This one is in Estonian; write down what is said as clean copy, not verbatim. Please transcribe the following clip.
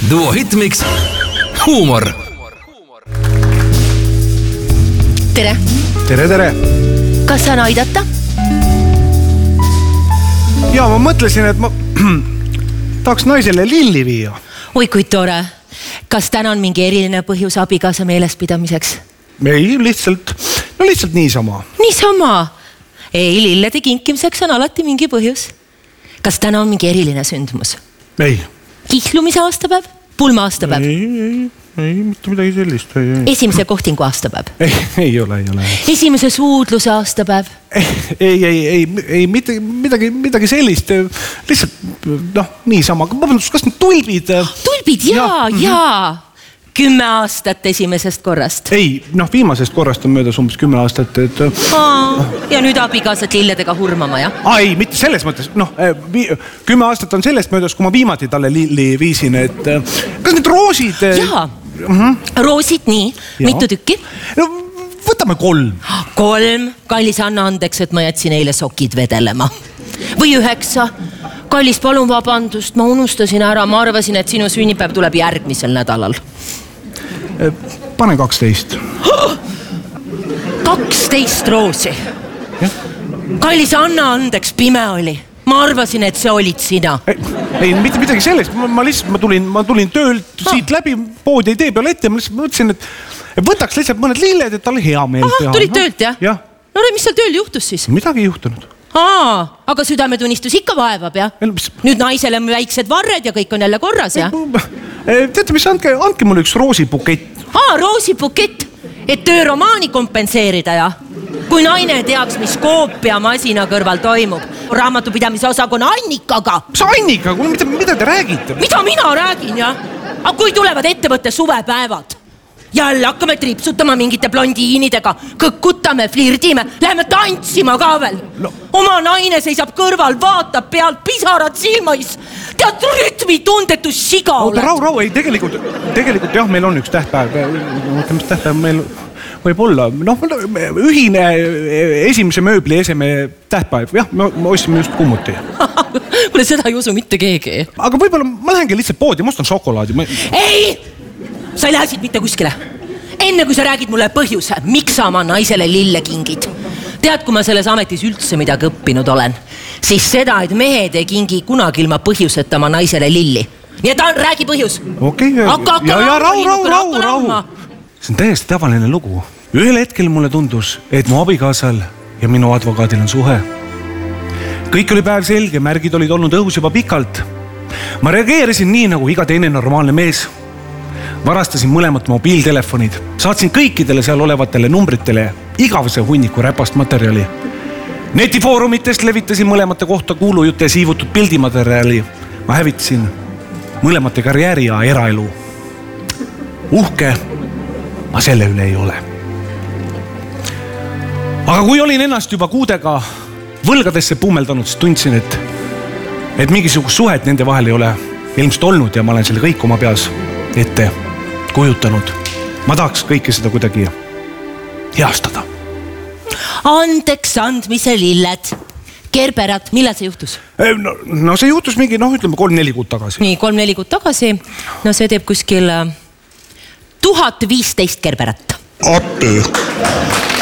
Duo Hitmix huumor. Tere. Tere. Kas saan aidata? Ja ma mõtlesin, et ma tahaks naisele lilli viia. Oi, kui tore. Kas täna on mingi eriline põhjus abikaasa meelespidamiseks? Ei, lihtsalt niisama. Niisama? Ei, lillede kinkimiseks on alati mingi põhjus. Kas täna on mingi eriline sündmus? Ei. Kihlumise aastapäev? Pulma aastapäev? Ei, mitte midagi sellist. Esimese kohtingu aastapäev? Ei ole. Esimese suudluse aastapäev? Ei, midagi sellist. Lihtsalt niisama. Vabandust, kas need tulbid? Tulbid, jaa. 10 aastat esimesest korrast. Ei, viimasest korrast on möödas umbes 10 aastat. Ja nüüd abikaasad lilledega hurmama, jah? Ei, mitte selles mõttes. 10 aastat on sellest möödas, kui ma viimati talle lilli viisin. Kas need roosid? Jaa, roosid nii. Mitu tükki? Võtame 3. 3. Kallis, anna andeks, et ma jätsin eile sokid vedelema. Või 9. Kallis, palun vabandust, ma unustasin ära. Ma arvasin, et sinu sünnipäev tuleb järgmisel nädalal. Pane 12. 12 roosi. Kallis, anna andeks, pime oli. Ma arvasin, et see olid sina. Ei, mitte midagi sellest. Ma tulin töölt siit läbi poodi tee peal ette. Ma mõtlesin, et võtaks lihtsalt mõned lilled, et talle hea meel teha. Tulid töölt, jah? Jah. No mis seal tööl juhtus siis? Midagi ei juhtunud. Aga südametunnistus ikka vaevab, jah? Nüüd naisele on väiksed varred ja kõik on jälle korras, jah? Teate, mis, andke mulle üks roosipukett. Roosipukett, et tööromaani kompenseerida, jah? Kui naine teaks, mis koopia masina kõrval toimub. Raamatupidamise osakonna Annikaga. Mis Annikaga? Mida te räägite? Mida mina räägin, jah? Aga kui tulevad ettevõtte suvepäevad? Jälle hakkame tripsutama mingite blondiinidega, kõkkutame, flirdime, läheme tantsima ka veel. Oma naine seisab kõrval, vaatab pealt, pisarad silmais. Tead, rütmi tundetu siga oled. Rau, ei, tegelikult jah, meil on üks tähtpäev. Mis tähtpäev meil võib olla? Ühine esimese mööbli eseme tähtpäev. Jah, me ostsime just kummuti. Kuule, seda ei usu mitte keegi. Aga võib-olla ma lähengi lihtsalt poodi, ma ostan šokolaadi. Ei! Sa ei lähe siit mitte kuskile. Enne kui sa räägid mulle põhjuse, miks sa oma naisele lille kingid. Tead, kui ma selles ametis üldse midagi õppinud olen, siis seda, et mehed ei kingi kunagi ilma põhjuseta oma naisele lilli. Nii et räägi põhjus. Okei. Rahu. See on täiesti tavaline lugu. Ühel hetkel mulle tundus, et mu abikaasal ja minu advokaadil on suhe. Kõik oli päev selge, märgid olid olnud õhus juba pikalt. Ma reageerisin nii, nagu iga teine normaalne mees. Varastasin mõlemat mobiiltelefonid, saatsin kõikidele seal olevatele numbritele igavese hunniku räpast materjali. Netifoorumitest levitasin mõlemate kohta kuulujutte ja siivutud pildimaterjali. Ma hävitasin mõlemate karjääri ja eraelu. Uhke ma selle üle ei ole. Aga kui olin ennast juba kuudega võlgadesse pummeldanud, siis tundsin, et mingisugust suhet nende vahel ei ole ilmselt olnud ja ma olen selle kõik oma peas ette kujutanud. Ma tahaks kõike seda kuidagi heastada. Andeks andmise lilled. Kerberat, millal see juhtus? See juhtus mingi, ütleme 3-4 kuud tagasi. Nii, 3-4 kuud tagasi. See teeb kuskil 1015 kerberat. Appi.